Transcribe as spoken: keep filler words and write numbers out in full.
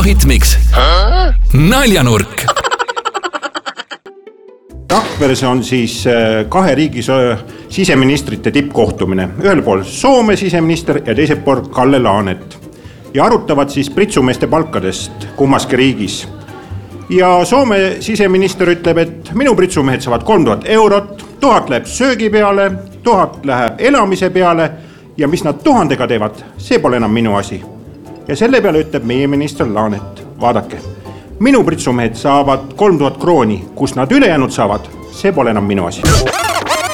Hitmix. Naljanurk. Rakveres on siis kahe riigi siseministrite tippkohtumine. Ühel pool Soome siseminister ja teisel pool Kalle Laanet. Ja arutavad siis pritsumeeste palkadest kummaski riigis. Ja Soome siseminister ütleb, et minu pritsumehed saavad kolm tuhat eurot, tuhat läheb söögi peale, tuhat läheb elamise peale ja mis nad tuhandega teevad, see pole enam minu asi. Ja selle peale ütleb meie minister Laanet, vaadake. Minu pritsumehed saavad kolm tuhat krooni, kus nad ülejäänud saavad, see pole enam minu asi.